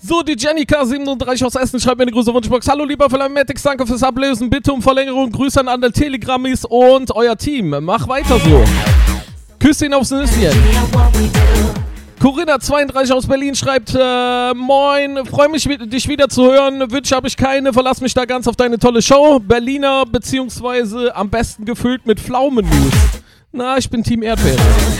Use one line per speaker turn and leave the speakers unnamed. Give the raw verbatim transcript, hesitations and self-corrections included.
So, die Jennika siebenunddreißig aus Essen schreibt mir eine große Wunschbox. Hallo lieber Flammatics, danke fürs Ablösen. Bitte um Verlängerung. Grüße an alle Telegrammis und euer Team. Mach weiter so. Küsschen aufs Nüsschen. Corinna zweiunddreißig aus Berlin schreibt, äh, moin, freue mich, dich wieder zu hören. Wünsche habe ich keine, verlass mich da ganz auf deine tolle Show. Berliner, beziehungsweise am besten gefüllt mit Pflaumenmus. Na, ich bin Team Erdbeere.